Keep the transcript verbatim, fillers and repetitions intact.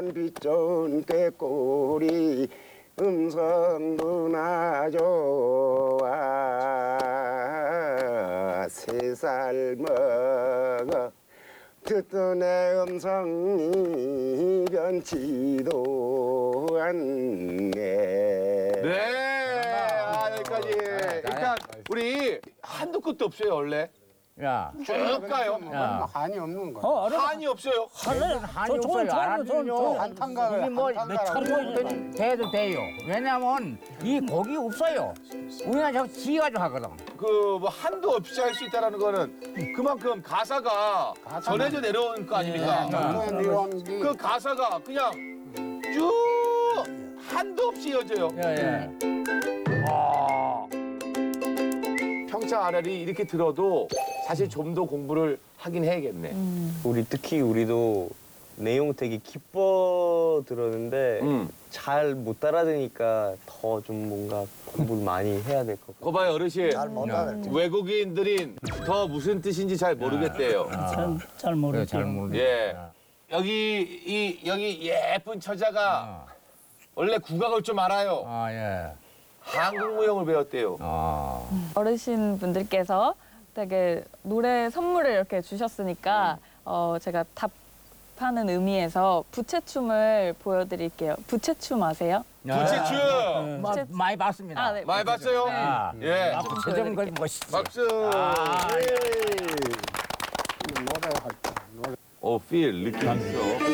하얀빛 좋은 꾀꼬리 음성도 나 좋아 세 살 먹어 듣던 내 음성이 변치도 않네. 네, 아, 여기까지. 일단 우리 한도 끝도 없어요 원래. 야, 쭉 가요. 야. 한이 없는 거야. 어, 알아. 한이 없어요. 하늘 한이 없어요. 알아들요. 한탄가를 이게 뭐 한탄가를 천국도 돼도 돼요. 왜냐면 이 곡이 없어요. 우리나라 자꾸 지가지고 하거든. 그 뭐 한도 없이 할 수 있다라는 거는 그만큼 가사가 전해져 내려온 거 아닙니까? 내려온 그 가사가 그냥 쭉 한도 없이 이어져요. 예, 예. 와. 평창 아라리 이렇게 들어도 사실 좀 더 공부를 하긴 해야겠네. 우리 특히 우리도 내용 되게 기뻐 들었는데 음. 잘 못 따라드니까 더 좀 뭔가 공부를 많이 해야 될 것 같아요. 거봐요 어르신. 잘못 알아. 외국인들이 더 무슨 뜻인지 잘 모르겠대요. 잘, 잘 그래, 모르죠. 잘 모르겠다. 예. 여기 이 여기 예쁜 처자가 원래 국악을 좀 알아요. 아, 예. 한국 무용을 배웠대요. 아. 어르신 분들께서 되게 노래 선물을 이렇게 주셨으니까 어, 제가 답하는 의미에서 부채춤을 보여드릴게요. 부채춤 아세요? 부채춤 마, 많이 봤습니다. 아, 네. 많이 봤어요? 아, 예. 아, 부채춤 그 멋있지. 박수. 노래할 때 노래. 오, 필 느낌 있어.